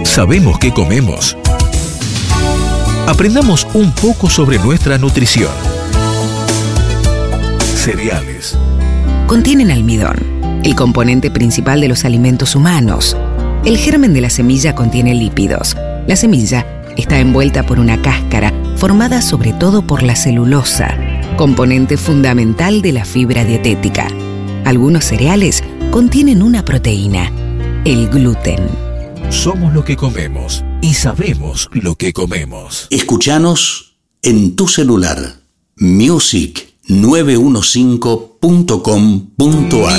sabemos qué comemos. Aprendamos un poco sobre nuestra nutrición. Cereales. Contienen almidón, el componente principal de los alimentos humanos. El germen de la semilla contiene lípidos. La semilla está envuelta por una cáscara formada sobre todo por la celulosa, componente fundamental de la fibra dietética. Algunos cereales contienen una proteína, el gluten. Somos lo que comemos y sabemos lo que comemos. Escuchanos en tu celular. music915.com.ar